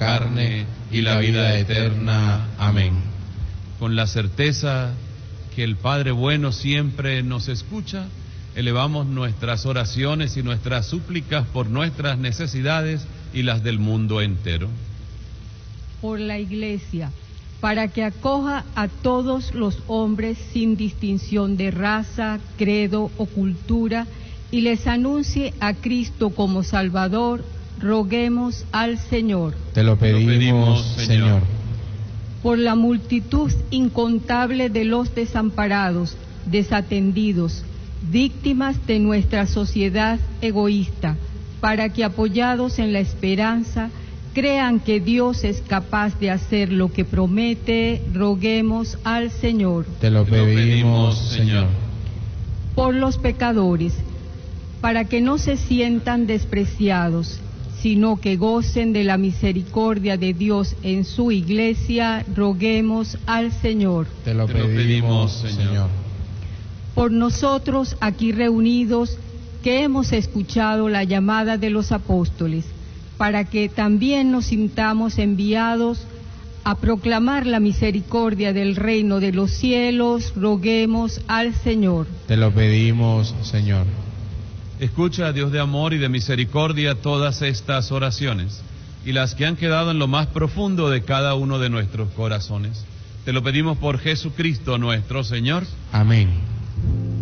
carne y la vida eterna. Amén. Con la certeza que el Padre bueno siempre nos escucha, elevamos nuestras oraciones y nuestras súplicas por nuestras necesidades y las del mundo entero. Por la Iglesia, para que acoja a todos los hombres sin distinción de raza, credo o cultura y les anuncie a Cristo como Salvador, roguemos al Señor. Te lo pedimos, Señor. Por la multitud incontable de los desamparados, desatendidos, víctimas de nuestra sociedad egoísta, para que apoyados en la esperanza, crean que Dios es capaz de hacer lo que promete, roguemos al Señor. Te lo pedimos, Señor. Por los pecadores, para que no se sientan despreciados, sino que gocen de la misericordia de Dios en su Iglesia, roguemos al Señor. Te lo pedimos, Señor. Por nosotros aquí reunidos, que hemos escuchado la llamada de los apóstoles, para que también nos sintamos enviados a proclamar la misericordia del reino de los cielos, roguemos al Señor. Te lo pedimos, Señor. Escucha, Dios de amor y de misericordia, todas estas oraciones y las que han quedado en lo más profundo de cada uno de nuestros corazones. Te lo pedimos por Jesucristo nuestro Señor. Amén.